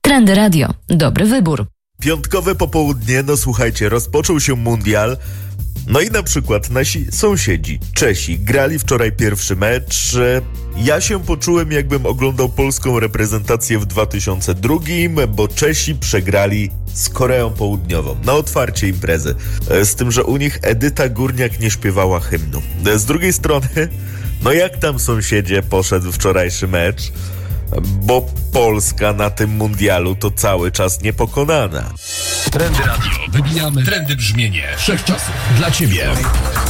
Trendy Radio. Dobry wybór. Piątkowe popołudnie, no słuchajcie, rozpoczął się mundial. No i na przykład nasi sąsiedzi, Czesi, grali wczoraj pierwszy mecz. Ja się poczułem, jakbym oglądał polską reprezentację w 2002, bo Czesi przegrali z Koreą Południową na otwarcie imprezy. Z tym, że u nich Edyta Górniak nie śpiewała hymnu. Z drugiej strony, no jak tam sąsiedzie poszedł wczorajszy mecz? Bo Polska na tym mundialu to cały czas niepokonana. Trendy Radio. Wybijamy trendy brzmienie wszechczasów dla Ciebie.